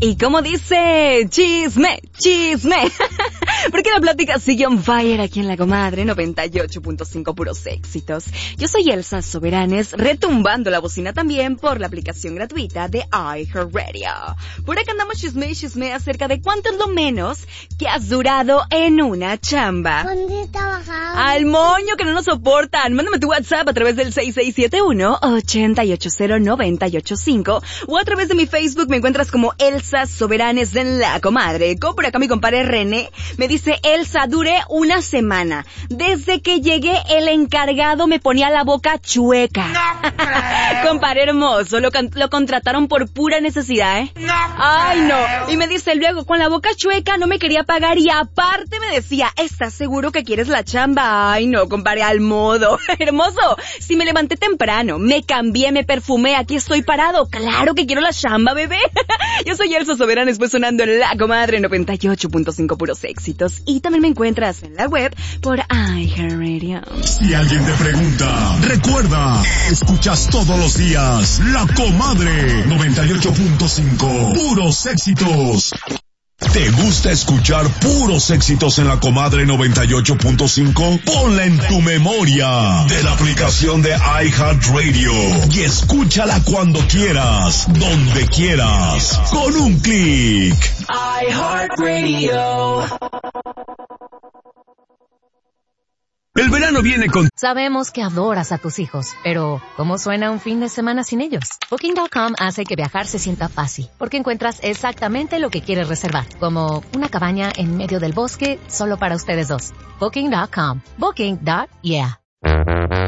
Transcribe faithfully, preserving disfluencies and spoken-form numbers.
Y como dice, chisme, chisme. Porque la plática sigue on fire aquí en La Comadre noventa y ocho punto cinco, puros éxitos. Yo soy Elsa Soberanes, retumbando la bocina también por la aplicación gratuita de iHeartRadio. Por acá andamos chisme y chisme acerca de cuánto es lo menos que has durado en una chamba. ¿Dónde trabajabas? Al moño que no nos soportan. Mándame tu WhatsApp a través del seis seis siete uno, ocho ocho cero, nueve ocho cinco o a través de mi Facebook me encuentras como Elsa Soberanes en La Comadre. Como por acá mi compadre René me dice, Elsa, duré una semana. Desde que llegué el encargado me ponía la boca chueca. No, compadre hermoso, lo, lo contrataron por pura necesidad, ¿eh? No, ay no. Y me dice luego, con la boca chueca no me quería pagar y aparte me decía, ¿estás seguro que quieres la chamba? Ay no, compadre, al modo. Hermoso, si me levanté temprano, me cambié, me perfumé, aquí estoy parado. Claro que quiero la chamba, bebé. Yo soy Elsa Soberanes, después sonando en La Comadre noventa y ocho punto cinco, puros éxitos. Y también me encuentras en la web por iHeartRadio. Si alguien te pregunta, recuerda, escuchas todos los días La Comadre noventa y ocho punto cinco, puros éxitos. ¿Te gusta escuchar puros éxitos en La Comadre noventa y ocho punto cinco? Ponla en tu memoria de la aplicación de iHeartRadio y escúchala cuando quieras, donde quieras, con un clic. iHeartRadio. El verano viene con... Sabemos que adoras a tus hijos, pero ¿cómo suena un fin de semana sin ellos? Booking punto com hace que viajar se sienta fácil, porque encuentras exactamente lo que quieres reservar, como una cabaña en medio del bosque solo para ustedes dos. Booking punto com. Booking. Yeah.